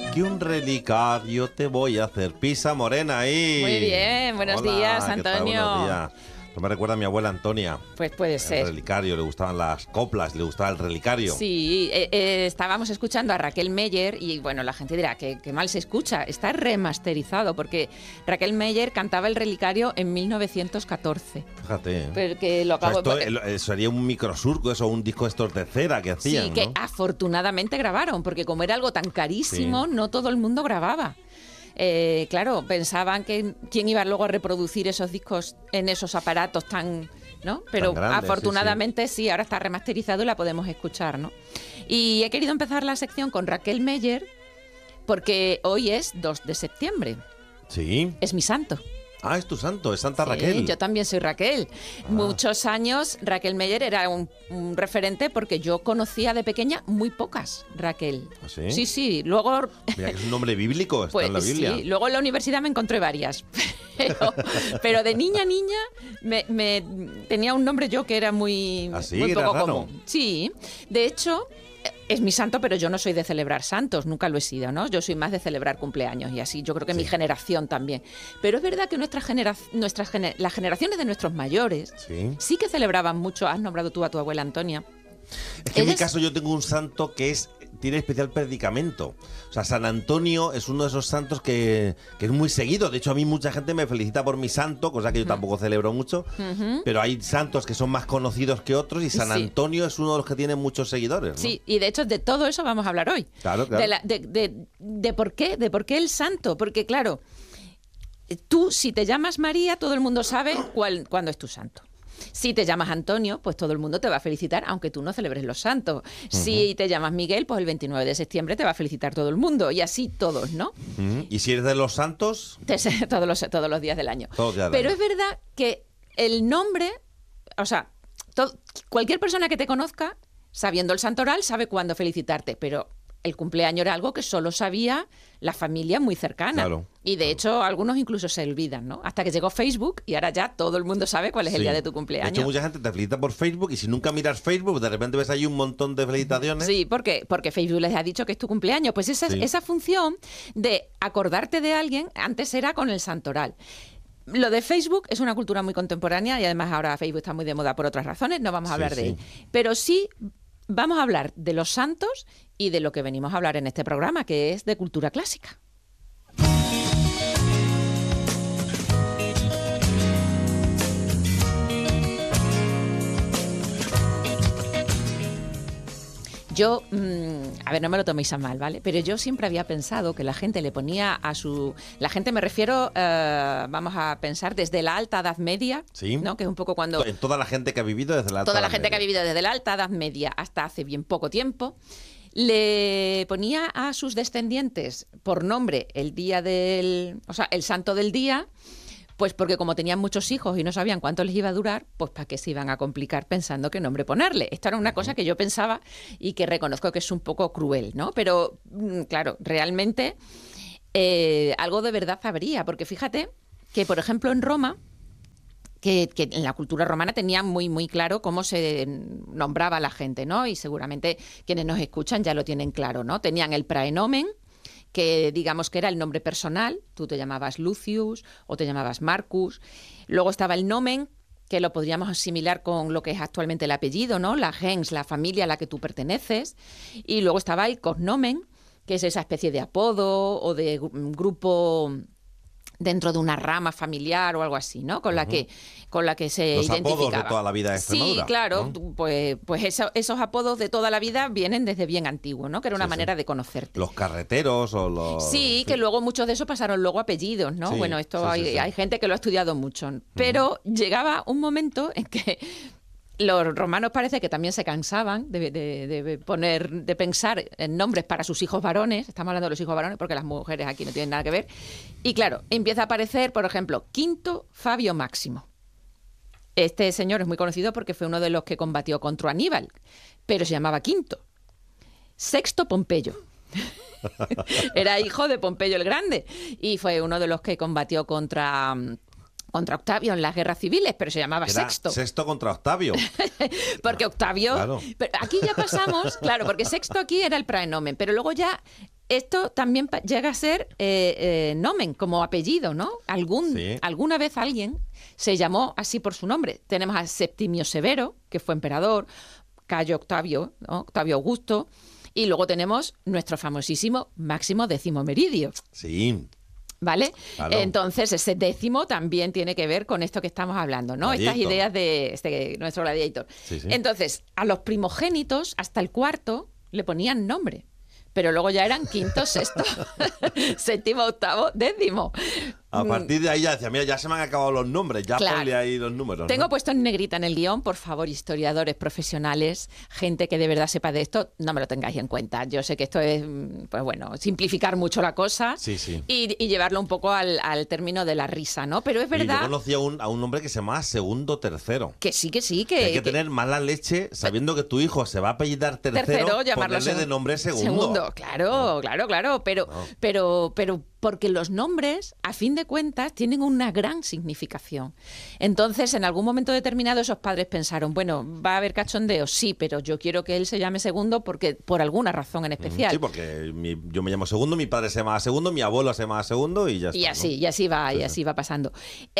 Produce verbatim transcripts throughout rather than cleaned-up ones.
que un relicario te voy a hacer. Pisa Morena ahí. Muy bien, buenos Hola, días, ¿qué tal? Antonio. Buenos días. Esto me recuerda a mi abuela Antonia. Pues puede El ser. relicario, le gustaban las coplas, le gustaba el relicario. Sí, eh, eh, estábamos escuchando a Raquel Meyer y bueno, la gente dirá que, que mal se escucha. Está remasterizado porque Raquel Meyer cantaba el relicario en mil novecientos catorce. Fíjate. ¿eh? Porque lo O sea, acabo esto, eh, sería un microsurco, eso, un disco estos de cera que hacían, Sí, que ¿no? afortunadamente grabaron, porque como era algo tan carísimo, Sí. no todo el mundo grababa. Eh, claro, pensaban que quién iba luego a reproducir esos discos en esos aparatos tan, ¿no? Pero Tan grandes, afortunadamente sí, sí, ahora está remasterizado y la podemos escuchar, ¿no? Y he querido empezar la sección con Raquel Meyer porque hoy es dos de septiembre, Sí. es mi santo. Ah, es tu santo, es Santa Sí, Raquel. yo también soy Raquel. Ah. Muchos años Raquel Meyer era un, un referente porque yo conocía de pequeña muy pocas Raquel. ¿Ah, sí? Sí, sí. Luego, Mira que es un nombre bíblico, está pues en la Biblia. sí. Luego en la universidad me encontré varias. Pero, pero de niña a niña me, me- tenía un nombre yo que era muy, ¿Ah, sí? muy ¿Era poco raro? común. Sí. De hecho, es mi santo, pero yo no soy de celebrar santos, nunca lo he sido, ¿no? Yo soy más de celebrar cumpleaños y así, yo creo que Sí. mi generación también. Pero es verdad que nuestra genera nuestras gener las generaciones de nuestros mayores Sí. sí que celebraban mucho. Has nombrado tú a tu abuela Antonia. Es que en mi Ellas- caso yo tengo un santo que es tiene especial predicamento. O sea, San Antonio es uno de esos santos que, que es muy seguido. De hecho, a mí mucha gente me felicita por mi santo, cosa que yo tampoco celebro mucho. Ujú. Pero hay santos que son más conocidos que otros y San Sí. Antonio es uno de los que tiene muchos seguidores, ¿no? Sí, y de hecho de todo eso vamos a hablar hoy. Claro, claro. De, la- de- de- de por qué, de por qué el santo. Porque claro, tú si te llamas María, todo el mundo sabe cuál, cuándo es tu santo. Si te llamas Antonio, pues todo el mundo te va a felicitar, aunque tú no celebres los santos. Si te llamas Miguel, pues el veintinueve de septiembre te va a felicitar todo el mundo. Y así todos, ¿no? Ujú. Y si eres de los santos, Te- todos, los, todos los días del año. Todos los días del Pero año. es verdad que el nombre, o sea, to- cualquier persona que te conozca, sabiendo el santoral, sabe cuándo felicitarte, pero el cumpleaños era algo que solo sabía la familia muy cercana. Claro, Y de hecho, algunos incluso se olvidan, ¿no? Hasta que llegó Facebook y ahora ya todo el mundo sabe cuál es el sí. día de tu De cumpleaños. hecho, mucha gente te felicita por Facebook y si nunca miras Facebook, de repente ves ahí un montón de felicitaciones. Sí, porque, porque Facebook les ha dicho que es tu cumpleaños. Pues esa, Sí. esa función de acordarte de alguien antes era con el santoral. Lo de Facebook es una cultura muy contemporánea y además ahora Facebook está muy de moda por otras razones, no vamos a Sí, hablar de sí. él. Pero sí vamos a hablar de los santos y de lo que venimos a hablar en este programa, que es de cultura clásica. Yo, mmm, a ver, no me lo toméis a mal, ¿vale? Pero yo siempre había pensado que la gente le ponía a su... La gente me refiero, eh, vamos a pensar, desde la Alta Edad Media, Sí. ¿no? Que es un poco cuando... En toda la gente que ha vivido desde la Alta Toda la Edad gente que ha Media. vivido desde la Alta Edad Media hasta hace bien poco tiempo, le ponía a sus descendientes por nombre el día del... O sea, el santo del día... Pues porque como tenían muchos hijos y no sabían cuánto les iba a durar, pues para qué se iban a complicar pensando qué nombre ponerle. Esto era una cosa que yo pensaba y que reconozco que es un poco cruel, ¿no? Pero, mm, claro, realmente eh, algo de verdad habría, porque fíjate que, por ejemplo, en Roma, que, que en la cultura romana tenían muy, muy claro cómo se nombraba a la gente, ¿no? Y seguramente quienes nos escuchan ya lo tienen claro, ¿no? Tenían el praenomen, que digamos que era el nombre personal, tú te llamabas Lucius o te llamabas Marcus. Luego estaba el nomen, que lo podríamos asimilar con lo que es actualmente el apellido, ¿no? La gens, la familia a la que tú perteneces. Y luego estaba el cognomen, que es esa especie de apodo o de gru- grupo dentro de una rama familiar o algo así, ¿no? Con la que con la que se Los identificaba. apodos de toda la vida de Extremadura, Sí, claro, ¿no? tú, pues, pues eso- esos apodos de toda la vida vienen desde bien antiguo, ¿no? Que era una Sí, sí. manera de conocerte. Los carreteros o los... Sí, que luego muchos de esos pasaron luego a apellidos, ¿no? Sí, Bueno, esto sí, sí, hay, sí. hay gente que lo ha estudiado mucho, pero llegaba un momento en que los romanos parece que también se cansaban de, de- de poner, de pensar en nombres para sus hijos varones. Estamos hablando de los hijos varones porque las mujeres aquí no tienen nada que ver. Y claro, empieza a aparecer, por ejemplo, Quinto Fabio Máximo. Este señor es muy conocido porque fue uno de los que combatió contra Aníbal, pero se llamaba Quinto. Sexto Pompeyo. Era hijo de Pompeyo el Grande y fue uno de los que combatió contra, contra Octavio en las guerras civiles, pero se llamaba Era Sexto. Sexto contra Octavio. Porque Octavio... Claro. Pero aquí ya pasamos, claro, porque Sexto aquí era el praenomen, pero luego ya esto también pa- llega a ser eh, eh, nomen, como apellido, ¿no? Algún, Sí. Alguna vez alguien se llamó así por su nombre. Tenemos a Septimio Severo, que fue emperador, Cayo Octavio, ¿no? Octavio Augusto, y luego tenemos nuestro famosísimo Máximo Décimo Meridio. Sí. ¿Vale? Claro. Entonces, ese décimo también tiene que ver con esto que estamos hablando, ¿no? Gladiator. Estas ideas de este, nuestro gladiator. Sí, sí. Entonces, a los primogénitos, hasta el cuarto, le ponían nombre. Pero luego ya eran quinto, sexto, séptimo, octavo, décimo. A partir de ahí ya decía, mira, ya se me han acabado los nombres, ya Claro. ponle ahí los números. Tengo ¿no? puesto en negrita en el guión, por favor, historiadores profesionales, gente que de verdad sepa de esto, no me lo tengáis en cuenta. Yo sé que esto es, mm, pues bueno, simplificar mucho la cosa Sí, sí. y, y llevarlo un poco al, al término de la risa, ¿no? Pero es Y yo verdad conocí a un, a un hombre que se llamaba Segundo Tercero. que sí, que sí, que... Hay que que- tener mala leche sabiendo que tu hijo se va a apellidar tercero, Tercero, llamarlo ponerle segun- de nombre segundo. Claro, claro, claro. Pero, No. pero, pero porque los nombres, a fin de cuentas, tienen una gran significación. Entonces, en algún momento determinado, esos padres pensaron, bueno, va a haber cachondeo, sí, pero yo quiero que él se llame Segundo porque por alguna razón en especial. Sí, porque mi- yo me llamo Segundo, mi padre se llamaba Segundo, mi abuelo se llamaba Segundo y ya está. Y ¿no? así, y así va, y Sí, así va pasando.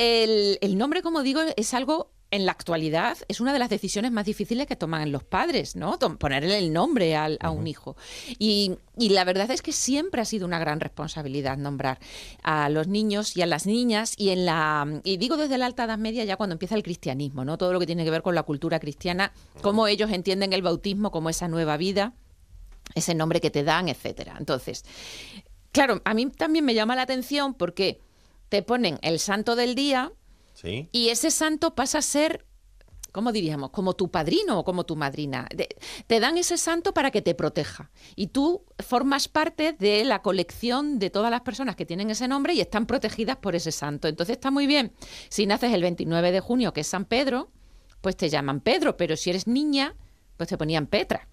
El, el nombre, como digo, es algo, en la actualidad, es una de las decisiones más difíciles que toman los padres, ¿no? Tom- Ponerle el nombre al- a un hijo. Y, y la verdad es que siempre ha sido una gran responsabilidad nombrar a los niños y a las niñas, y en la y digo desde la Alta Edad Media, ya cuando empieza el cristianismo, ¿no? Todo lo que tiene que ver con la cultura cristiana, cómo ellos entienden el bautismo como esa nueva vida, ese nombre que te dan, etcétera. Entonces, claro, a mí también me llama la atención porque te ponen el santo del día Sí. y ese santo pasa a ser, ¿cómo diríamos? Como tu padrino o como tu madrina. De- te dan ese santo para que te proteja. Y tú formas parte de la colección de todas las personas que tienen ese nombre y están protegidas por ese santo. Entonces está muy bien. Si naces el veintinueve de junio, que es San Pedro, pues te llaman Pedro. Pero si eres niña, pues te ponían Petra.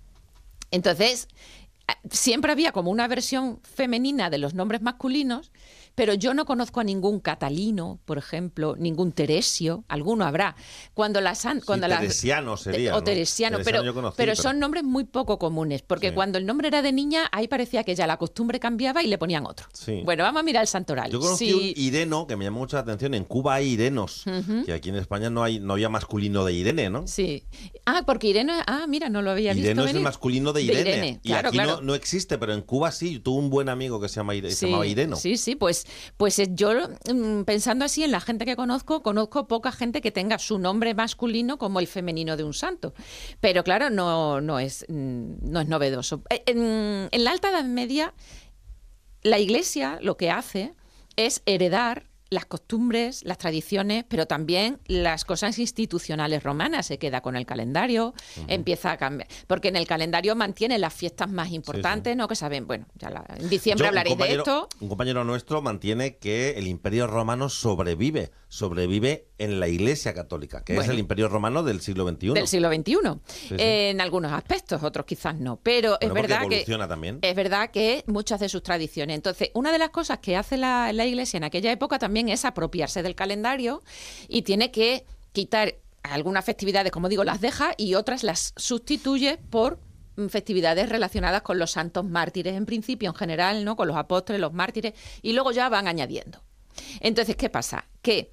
Entonces, a- siempre había como una versión femenina de los nombres masculinos, pero yo no conozco a ningún Catalino, por ejemplo, ningún Teresio, alguno habrá. Cuando las san- Sí, cuando las- teresiano sería, o ¿no? teresiano, Teresiano pero, yo conocí, pero pero- son nombres muy poco comunes, porque Sí. cuando el nombre era de niña, ahí parecía que ya la costumbre cambiaba y le ponían otro. Sí. Bueno, vamos a mirar el santoral. Yo conocí Sí. un Ireno que me llamó mucho la atención. En Cuba hay Irenos, que aquí en España no hay no había masculino de Irene, ¿no? Sí. Ah, porque Irene, ah, mira, no lo había visto Ireno es el venir. masculino de De Irene. Irene, y claro, aquí claro. No, no existe, pero en Cuba sí. Tuve un buen amigo que se, llama Ire- se Sí, llamaba Ireno. Sí, sí, pues, pues eh, yo mm, pensando así en la gente que conozco, conozco poca gente que tenga su nombre masculino como el femenino de un santo. Pero claro, no, no, es, mm, no es novedoso. Eh, En, en la Alta Edad Media, la Iglesia lo que hace es heredar las costumbres, las tradiciones, pero también las cosas institucionales romanas. Se queda con el calendario, empieza a cambiar. Porque en el calendario mantiene las fiestas más importantes, ¿no? Que saben, bueno, ya la- en diciembre Yo, un hablaréis de compañero- esto. Un compañero nuestro mantiene que el Imperio Romano sobrevive, sobrevive en la Iglesia Católica, que es Bueno. el Imperio Romano del siglo veintiuno. Del siglo veintiuno. sí. En algunos aspectos, otros quizás no. Pero es Bueno, porque verdad que evoluciona también. es verdad que muchas de sus tradiciones. Entonces, una de las cosas que hace la, la Iglesia en aquella época también es apropiarse del calendario y tiene que quitar algunas festividades, como digo, las deja y otras las sustituye por mm, festividades relacionadas con los santos mártires en principio, en general, ¿no? Con los apóstoles, los mártires, y luego ya van añadiendo. Entonces, ¿qué pasa? Que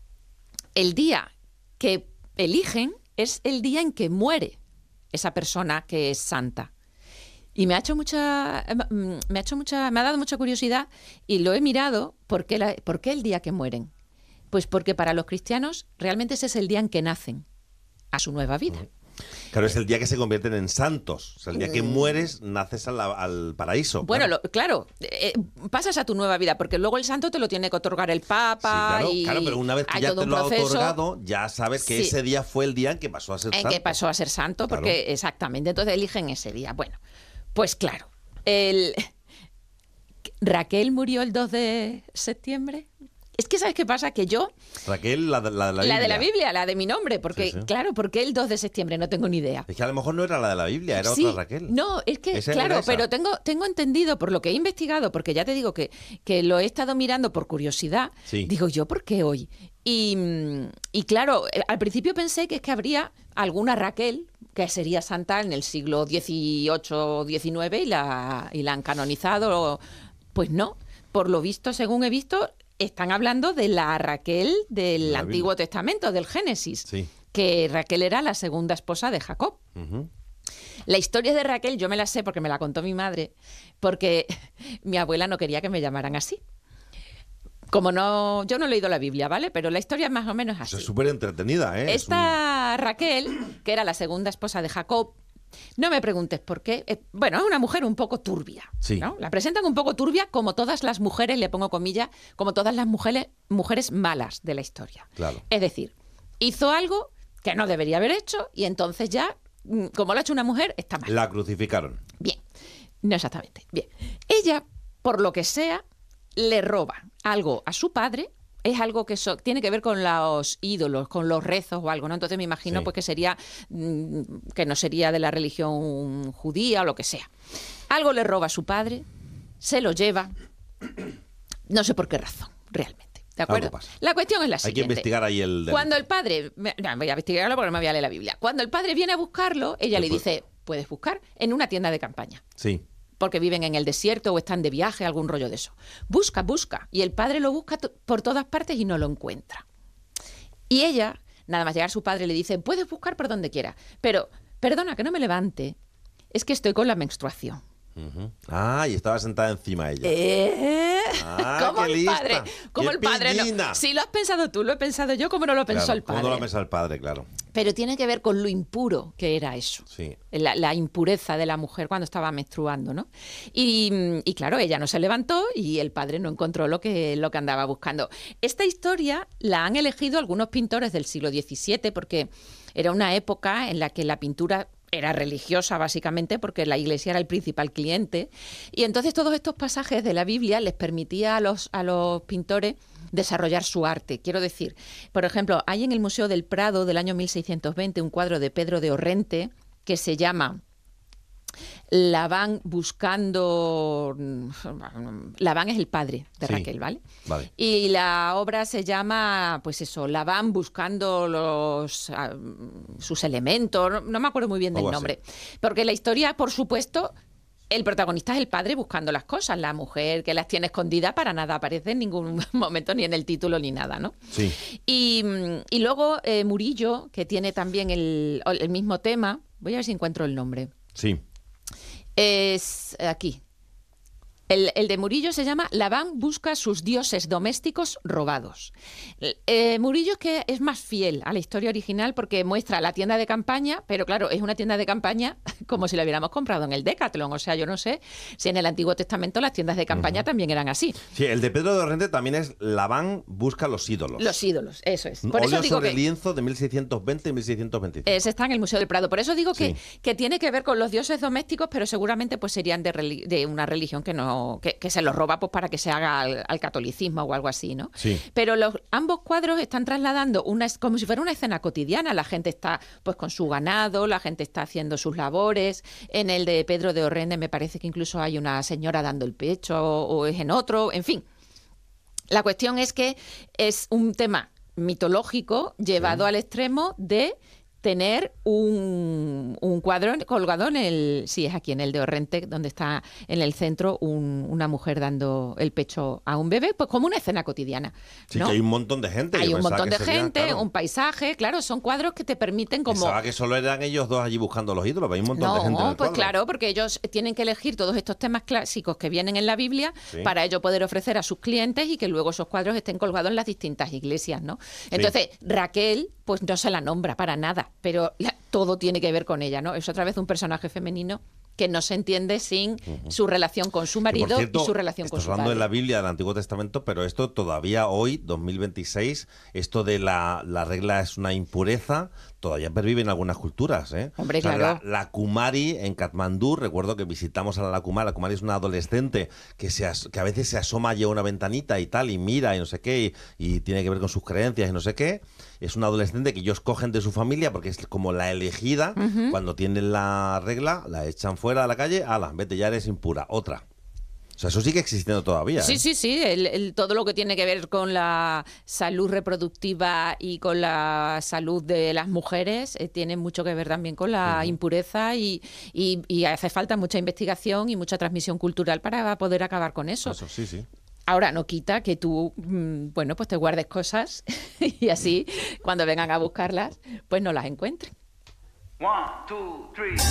el día que eligen es el día en que muere esa persona que es santa. Y me ha hecho mucha, mm, me ha hecho mucha, me ha dado mucha curiosidad y lo he mirado. ¿Por qué, la- por qué el día que mueren? Pues porque para los cristianos realmente ese es el día en que nacen a su nueva vida. Claro, es el día que se convierten en santos. O sea, el día que mueres, naces al, al paraíso. Mm. Bueno, claro. lo- claro, eh, pasas a tu nueva vida, porque luego el santo te lo tiene que otorgar el Sí, Papa. claro, y claro, pero una vez que hay ya todo te un lo ha proceso otorgado, ya sabes que Sí. ese día fue el día en que pasó a ser en santo. que pasó a ser santo, porque Claro. exactamente, entonces eligen ese día. Bueno, pues claro, el... Raquel murió el dos de septiembre. Es que, ¿sabes qué pasa? Que yo, Raquel, la, de- la de la la Biblia. de la Biblia, la de mi nombre, porque, Sí, sí. claro, ¿por qué el dos de septiembre? No tengo ni idea. Es que a lo mejor no era la de la Biblia, era Sí, otra Raquel. No, es que, ¿Esa era claro, esa? pero tengo, tengo entendido por lo que he investigado, porque ya te digo que, que lo he estado mirando por curiosidad. Sí. Digo, ¿yo por qué hoy? Y, mm, y claro, eh, al principio pensé que es que habría alguna Raquel que sería santa en el siglo dieciocho o diecinueve y la, y la han canonizado. Pues no, por lo visto, según he visto, están hablando de la Raquel del La Antiguo Biblia. Testamento, del Génesis, Sí. que Raquel era la segunda esposa de Jacob. Ujú. La historia de Raquel yo me la sé porque me la contó mi madre, porque mi abuela no quería que me llamaran así. Como no, yo no he leído la Biblia, ¿vale? Pero la historia es más o menos Eso así. es súper entretenida, ¿eh? Es Esta Raquel, que era la segunda esposa de Jacob, no me preguntes por qué. eh, Bueno, es una mujer un poco turbia, Sí. ¿no? La presentan un poco turbia, como todas las mujeres, le pongo comillas, como todas las mujeres, mujeres malas de la historia. Claro. Es decir, hizo algo que no debería haber hecho y entonces ya, mm, como lo ha hecho una mujer, está mal. un- La crucificaron. Bien, no exactamente. Bien. Ella, por lo que sea, le roba algo a su padre. Es algo que so- tiene que ver con los ídolos, con los rezos o algo, ¿no? Entonces me imagino Sí. pues que sería mm, que no sería de la religión judía o lo que sea. Algo le roba a su padre, se lo lleva, no sé por qué razón, realmente. ¿De acuerdo? Algo pasa. La cuestión es la Hay que siguiente. investigar ahí el delito. Cuando el padre, me- no, voy a investigarlo porque no me voy a leer la Biblia. Cuando el padre viene a buscarlo, ella ¿Qué le fue? dice, puedes buscar en una tienda de campaña Sí. porque viven en el desierto o están de viaje, algún rollo de eso. Busca, busca. Y el padre lo busca to- por todas partes y no lo encuentra. Y ella, nada más llegar su padre, le dice, puedes buscar por donde quieras, pero perdona que no me levante, es que estoy con la menstruación. Ujú. Ah, y estaba sentada encima ella. ¿Eh? Ah, como qué el lista. padre, como ¡Qué el padre no. pillina! Si lo has pensado tú, lo he pensado yo, como no lo pensó Claro, el ¿cómo padre. no lo pensado el padre, claro. Pero tiene que ver con lo impuro que era eso. Sí. La, la impureza de la mujer cuando estaba menstruando, ¿no? Y, y claro, ella no se levantó y el padre no encontró lo que, lo que andaba buscando. Esta historia la han elegido algunos pintores del siglo diecisiete porque era una época en la que la pintura era religiosa básicamente porque la iglesia era el principal cliente y entonces todos estos pasajes de la Biblia les permitía a los, a los pintores desarrollar su arte. Quiero decir, por ejemplo, hay en el Museo del Prado del año mil seiscientos veinte un cuadro de Pedro de Orrente que se llama Labán buscando... Labán es el padre de Sí. Raquel, ¿vale? Vale. Y la obra se llama, pues eso, Labán buscando los ah, sus elementos, no, no me acuerdo muy bien del Algo así. nombre. Porque la historia, por supuesto, el protagonista es el padre buscando las cosas. La mujer que las tiene escondidas para nada aparece en ningún momento, ni en el título ni nada, ¿no? Sí. Y, mm, y luego eh, Murillo, que tiene también el, el mismo tema, voy a ver si encuentro el nombre. Sí. Es aquí. El, el de Murillo se llama Labán busca sus dioses domésticos robados. Eh, Murillo es que es más fiel a la historia original porque muestra la tienda de campaña, pero claro, es una tienda de campaña como si la hubiéramos comprado en el Decathlon. O sea, yo no sé si en el Antiguo Testamento las tiendas de campaña uh-huh. también eran así. Sí, el de Pedro de Orrente también es Labán busca los ídolos. Los ídolos, eso es. Por eso digo sobre que lienzo de mil seiscientos veinte y mil seiscientos veinticinco. Ese está en el Museo del Prado. Por eso digo que, Sí. que tiene que ver con los dioses domésticos, pero seguramente pues serían de, reli- de una religión que no Que, que se los roba pues para que se haga al, al catolicismo o algo así, ¿no? Sí. Pero los, ambos cuadros están trasladando una, como si fuera una escena cotidiana. La gente está pues con su ganado, la gente está haciendo sus labores. En el de Pedro de Orrende me parece que incluso hay una señora dando el pecho o, o es en otro, en fin. La cuestión es que es un tema mitológico llevado Sí. al extremo de tener un, un cuadro colgado en el, sí es aquí en el de Orrente, donde está en el centro un, una mujer dando el pecho a un bebé, pues como una escena cotidiana. Sí, ¿no? que hay un montón de gente. Hay Yo un pensaba montón que de sería, gente, claro. un paisaje, claro, son cuadros que te permiten como... Pensaba que solo eran ellos dos allí buscando los ídolos, pero hay un montón No, de gente en el pues cuadro. claro, porque ellos tienen que elegir todos estos temas clásicos que vienen en la Biblia Sí. para ello poder ofrecer a sus clientes y que luego esos cuadros estén colgados en las distintas iglesias, ¿no? Entonces, Raquel, pues no se la nombra para nada, pero la- todo tiene que ver con ella, ¿no? Es otra vez un personaje femenino que no se entiende sin uh-huh. su relación con su Que, marido por cierto, y su relación con estás su hablando padre. de la Biblia, del Antiguo Testamento, pero esto todavía hoy, dos mil veintiséis, esto de la, la regla es una impureza, todavía pervive en algunas culturas, ¿eh? Hombre, O sea, claro. La, la Kumari en Katmandú, recuerdo que visitamos a la Kumari, la Kumari es una adolescente que, se as, que a veces se asoma allí a una ventanita y tal, y mira y no sé qué, y, y tiene que ver con sus creencias y no sé qué. Es una adolescente que ellos cogen de su familia porque es como la elegida, uh-huh. cuando tienen la regla, la echan fuera a la calle, ala, vete, ya eres impura. Otra. O sea, eso sigue existiendo todavía. Sí, ¿eh? sí, sí. El, el, todo lo que tiene que ver con la salud reproductiva y con la salud de las mujeres eh, tiene mucho que ver también con la uh-huh. impureza y, y, y hace falta mucha investigación y mucha transmisión cultural para poder acabar con eso. Eso, sí, sí. Ahora, no quita que tú, bueno, pues te guardes cosas y así, cuando vengan a buscarlas, pues no las encuentren. One, two, three.